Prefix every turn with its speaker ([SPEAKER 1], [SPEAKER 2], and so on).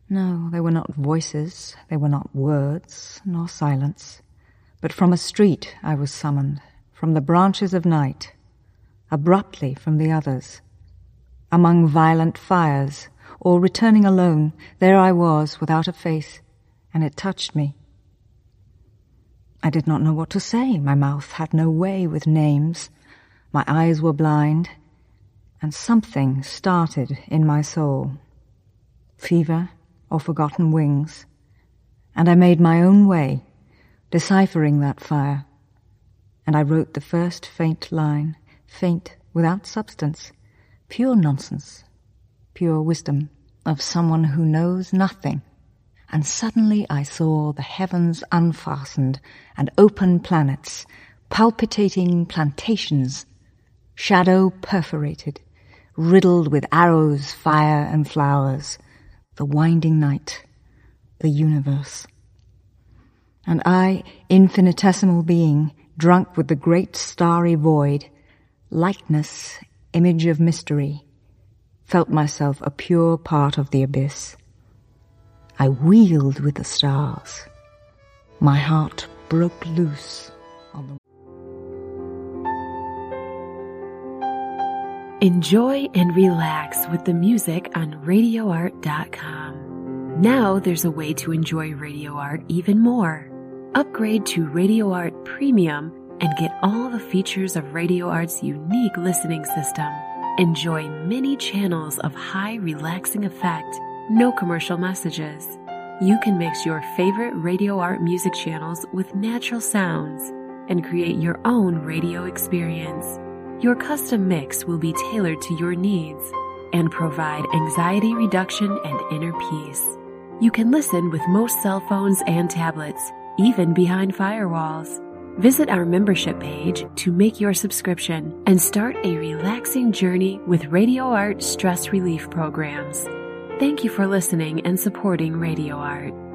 [SPEAKER 1] No, they were not voices, they were not words, nor silence, but from a street I was summoned, from the branches of night, abruptly from the others, among violent fires, or returning alone, there I was without a face, and it touched me. I did not know what to say, my mouth had no way with names, my eyes were blind, and something started in my soul, fever or forgotten wings, and I made my own way, deciphering that fire, and I wrote the first faint line, faint without substance, pure nonsense, pure wisdom of someone who knows nothing. And suddenly I saw the heavens unfastened and open planets, palpitating plantations, shadow perforated, riddled with arrows, fire and flowers, the winding night, the universe. And I, infinitesimal being, drunk with the great starry void, likeness, image of mystery, felt myself a pure part of the abyss. I wheeled with the stars. My heart broke loose on the...
[SPEAKER 2] Enjoy and relax with the music on RadioArt.com. Now there's a way to enjoy Radio Art even more. Upgrade to Radio Art Premium and get all the features of Radio Art's unique listening system. Enjoy many channels of high relaxing effect, no commercial messages. You can mix your favorite Radio Art music channels with natural sounds and create your own radio experience. Your custom mix will be tailored to your needs and provide anxiety reduction and inner peace. You can listen with most cell phones and tablets, even behind firewalls. Visit our membership page to make your subscription and start a relaxing journey with Radio Art stress relief programs. Thank you for listening and supporting Radio Art.